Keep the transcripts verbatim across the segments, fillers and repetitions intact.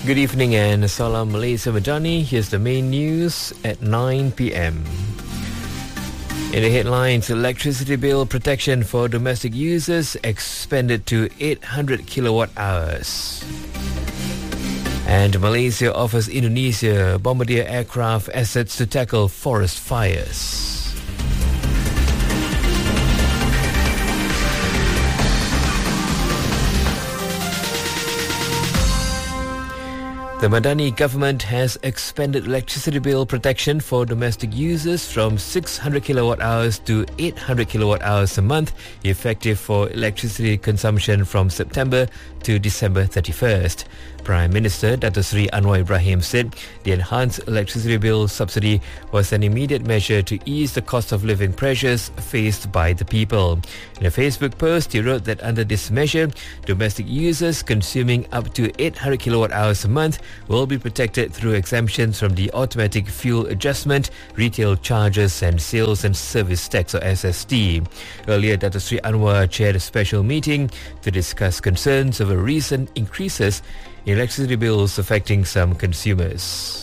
Good evening and Salam Malaysia Madani. Here's the main news at nine p.m. In the headlines, electricity bill protection for domestic users expanded to eight hundred kilowatt hours. And Malaysia offers Indonesia Bombardier aircraft assets to tackle forest fires. The Madani government has expanded electricity bill protection for domestic users from six hundred kilowatt hours to eight hundred kilowatt hours a month, effective for electricity consumption from September to December thirty-first. Prime Minister Dato Sri Anwar Ibrahim said the enhanced electricity bill subsidy was an immediate measure to ease the cost of living pressures faced by the people. In a Facebook post, he wrote that under this measure, domestic users consuming up to eight hundred kilowatt hours a month will be protected through exemptions from the automatic fuel adjustment, retail charges and sales and service tax or S S T. Earlier, Dato Sri Anwar chaired a special meeting to discuss concerns over recent increases in electricity bills affecting some consumers.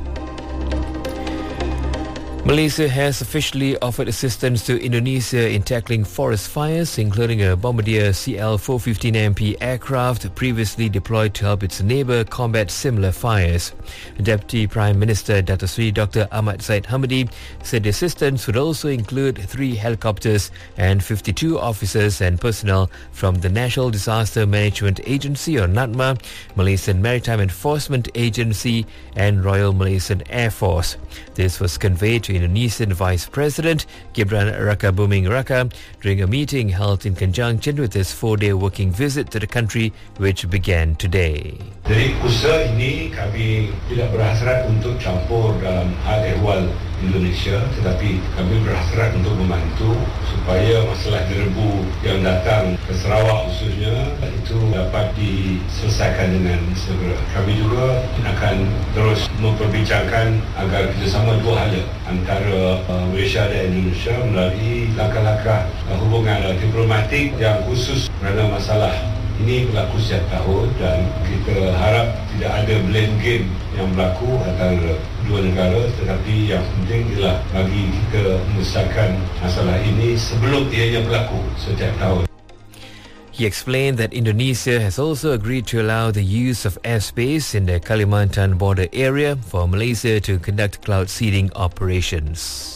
Malaysia has officially offered assistance to Indonesia in tackling forest fires, including a Bombardier C L four fifteen M P aircraft previously deployed to help its neighbour combat similar fires. Deputy Prime Minister Dato Sri Doctor Ahmad Zahid Hamidi said the assistance would also include three helicopters and fifty-two officers and personnel from the National Disaster Management Agency or NADMA, Malaysian Maritime Enforcement Agency and Royal Malaysian Air Force. This was conveyed to Indonesian Vice President Gibran Rakabuming Raka during a meeting held in conjunction with his four-day working visit to the country, which began today. Dari usaha ini kami tidak berhasrat untuk campur dalam hal ehwal Indonesia, tetapi kami berhasrat untuk membantu supaya masalah derebu yang datang ke Sarawak khususnya itu dapat diselesaikan dengan segera. Kami juga akan terus memperbincangkan agar kerjasama dua hal antara uh, Malaysia dan Indonesia melalui langkah-langkah uh, hubungan uh, diplomatik yang khusus kerana masalah ini berlaku setiap tahun dan kita harap tidak ada blame game yang berlaku antara dua negara, tetapi yang penting ialah bagi kita menyelesaikan masalah ini sebelum ianya berlaku setiap tahun. He explained that Indonesia has also agreed to allow the use of airspace in the Kalimantan border area for Malaysia to conduct cloud seeding operations.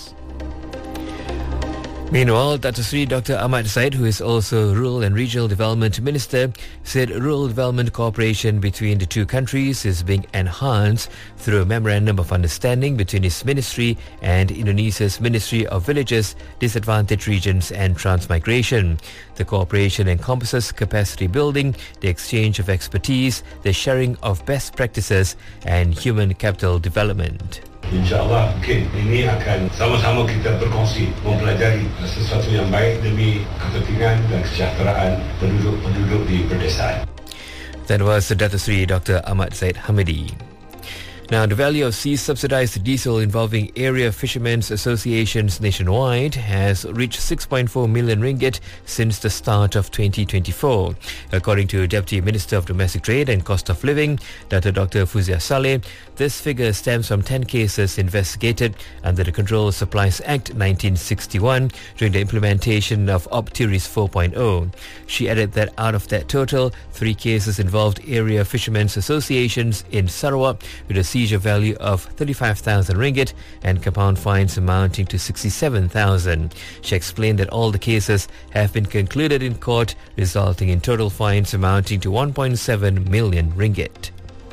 Meanwhile, Dato Sri Doctor Ahmad Zahid, who is also Rural and Regional Development Minister, said rural development cooperation between the two countries is being enhanced through a memorandum of understanding between his ministry and Indonesia's Ministry of Villages, Disadvantaged Regions and Transmigration. The cooperation encompasses capacity building, the exchange of expertise, the sharing of best practices and human capital development. InsyaAllah mungkin ini akan sama-sama kita berkongsi mempelajari sesuatu yang baik demi kepentingan dan kesejahteraan penduduk-penduduk di pedesaan. That was Dato Sri Doctor Ahmad Zahid Hamidi. Now, the value of sea-subsidized diesel involving area fishermen's associations nationwide has reached six point four million ringgit since the start of twenty twenty-four. According to Deputy Minister of Domestic Trade and Cost of Living, Dato Doctor Fuzia Saleh, this figure stems from ten cases investigated under the Control Supplies Act nineteen sixty-one during the implementation of Optiris four point oh. She added that out of that total, three cases involved area fishermen's associations in Sarawak with a seizure value of thirty-five thousand ringgit and compound fines amounting to sixty-seven thousand. She explained that all the cases have been concluded in court, resulting in total fines amounting to one point seven million ringgit.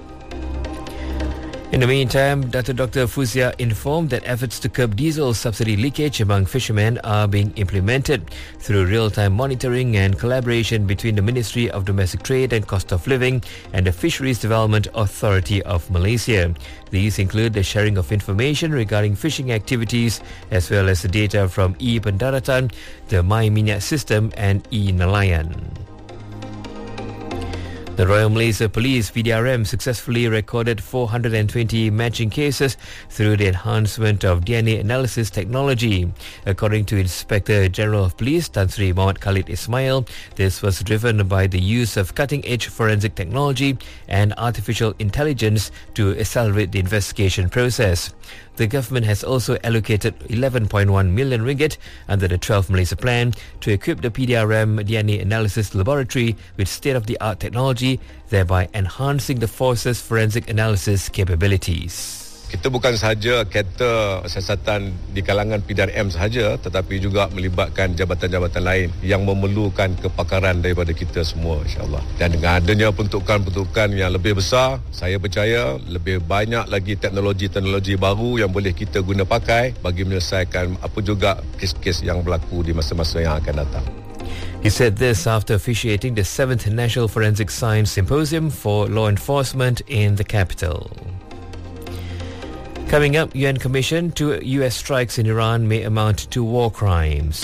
In the meantime, Dato Doctor Fuzia informed that efforts to curb diesel subsidy leakage among fishermen are being implemented through real-time monitoring and collaboration between the Ministry of Domestic Trade and Cost of Living and the Fisheries Development Authority of Malaysia. These include the sharing of information regarding fishing activities as well as the data from e-Pendaratan, the My Minyak system and e-Nelayan. The Royal Malaysia Police P D R M successfully recorded four hundred twenty matching cases through the enhancement of D N A analysis technology. According to Inspector General of Police Tan Sri Muhammad Khalid Ismail, this was driven by the use of cutting-edge forensic technology and artificial intelligence to accelerate the investigation process. The government has also allocated eleven point one million ringgit under the twelve Malaysia Plan to equip the P D R M D N A analysis laboratory with state-of-the-art technology, thereby enhancing the force's forensic analysis capabilities. Kita bukan sahaja cater siasatan di kalangan P D R M sahaja, tetapi juga melibatkan jabatan-jabatan lain yang memerlukan kepakaran daripada kita semua, insyaAllah. Dan dengan adanya peruntukan-peruntukan yang lebih besar, saya percaya lebih banyak lagi teknologi-teknologi baru yang boleh kita guna pakai bagi menyelesaikan apa juga kes-kes yang berlaku di masa-masa yang akan datang. He said this after officiating the seventh National Forensic Science Symposium for Law Enforcement in the capital. Coming up, U N Commission to U S strikes in Iran may amount to war crimes.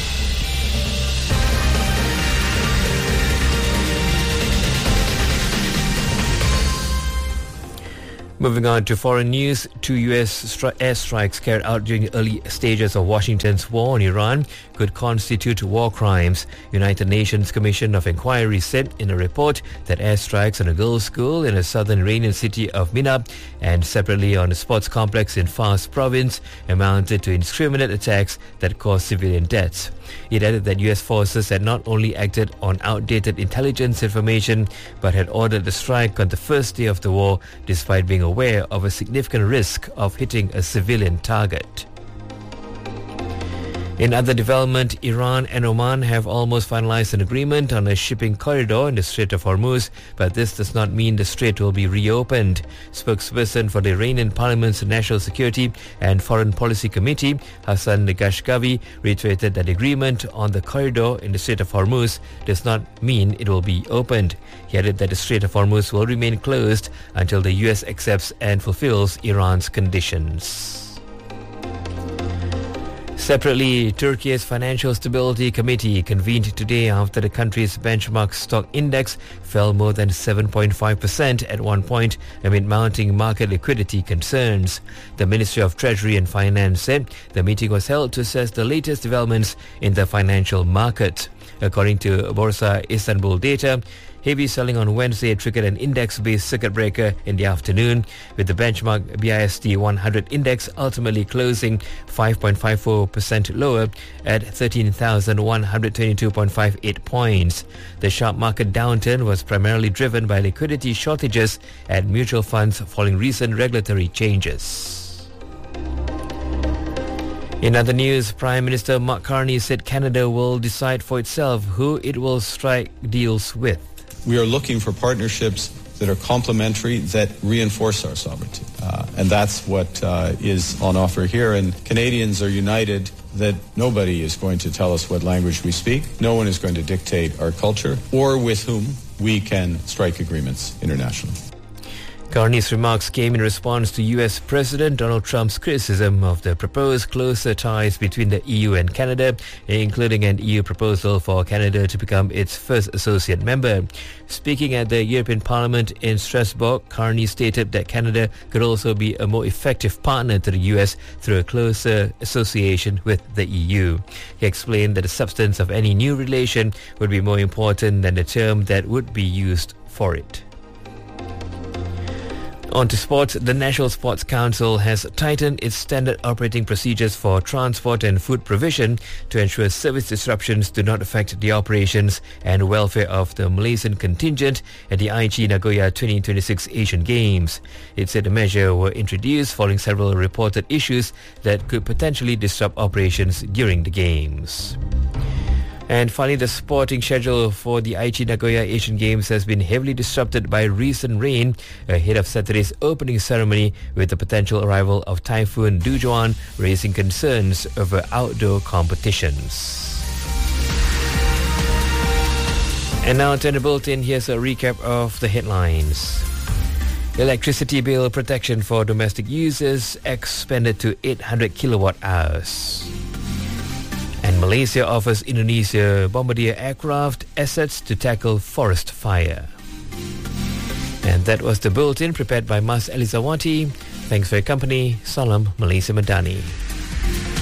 Moving on to foreign news, two U S stri- airstrikes carried out during the early stages of Washington's war on Iran could constitute war crimes. United Nations Commission of Inquiry said in a report that airstrikes on a girls' school in the southern Iranian city of Minab and separately on a sports complex in Fars province amounted to indiscriminate attacks that caused civilian deaths. It added that U S forces had not only acted on outdated intelligence information but had ordered the strike on the first day of the war despite being aware of a significant risk of hitting a civilian target. In other development, Iran and Oman have almost finalized an agreement on a shipping corridor in the Strait of Hormuz, but this does not mean the strait will be reopened. Spokesperson for the Iranian Parliament's National Security and Foreign Policy Committee, Hassan Gashgavi, reiterated that agreement on the corridor in the Strait of Hormuz does not mean it will be opened. He added that the Strait of Hormuz will remain closed until the U S accepts and fulfills Iran's conditions. Separately, Turkey's Financial Stability Committee convened today after the country's benchmark stock index fell more than seven point five percent at one point amid mounting market liquidity concerns. The Ministry of Treasury and Finance said the meeting was held to assess the latest developments in the financial market. According to Borsa Istanbul data, heavy selling on Wednesday triggered an index-based circuit breaker in the afternoon, with the benchmark B I S T one hundred index ultimately closing five point five four percent lower at thirteen thousand one hundred twenty-two point five eight points. The sharp market downturn was primarily driven by liquidity shortages at mutual funds following recent regulatory changes. In other news, Prime Minister Mark Carney said Canada will decide for itself who it will strike deals with. We are looking for partnerships that are complementary, that reinforce our sovereignty. Uh, and that's what uh, is on offer here. And Canadians are united that nobody is going to tell us what language we speak. No one is going to dictate our culture or with whom we can strike agreements internationally. Carney's remarks came in response to U S President Donald Trump's criticism of the proposed closer ties between the E U and Canada, including an E U proposal for Canada to become its first associate member. Speaking at the European Parliament in Strasbourg, Carney stated that Canada could also be a more effective partner to the U S through a closer association with the E U. He explained that the substance of any new relation would be more important than the term that would be used for it. On to sports. The National Sports Council has tightened its standard operating procedures for transport and food provision to ensure service disruptions do not affect the operations and welfare of the Malaysian contingent at the Aichi Nagoya twenty twenty-six Asian Games. It said the measure were introduced following several reported issues that could potentially disrupt operations during the Games. And finally, the sporting schedule for the Aichi Nagoya Asian Games has been heavily disrupted by recent rain ahead of Saturday's opening ceremony, with the potential arrival of Typhoon Dujuan raising concerns over outdoor competitions. And now to the bulletin, here's a recap of the headlines. Electricity bill protection for domestic users expanded to eight hundred kilowatt hours. And Malaysia offers Indonesia Bombardier aircraft assets to tackle forest fire. And that was the bulletin prepared by Mas Elizawati. Thanks for your company. Salam Malaysia Madani.